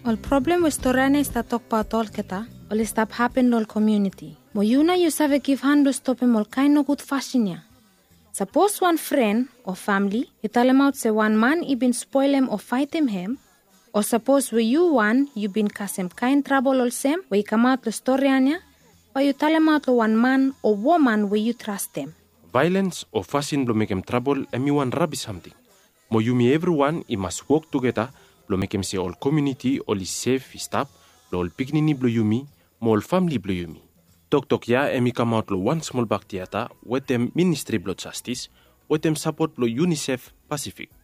Ol problem with storane sta tok pa tol keta, ol stop happen lol community. Mo yuna you save give hand to stop him ol kind no good fashion. Suppose one friend or family, you tell him out say one man he been spoil him or fight him, or suppose we you one, you been cause him kind trouble all same, where you come out the story anya, or you tell him out to one man or woman where you trust them. Violence or fashion blow make him trouble and me one rubbish something. Mo you me everyone, he must work together, blow make him say all community, all is safe, is stop, blow all picnini blow you me, mo all family blow you me. Tok ya emi come out lo one small back theater with them Ministry Blood Justice with them support lo UNICEF Pacific.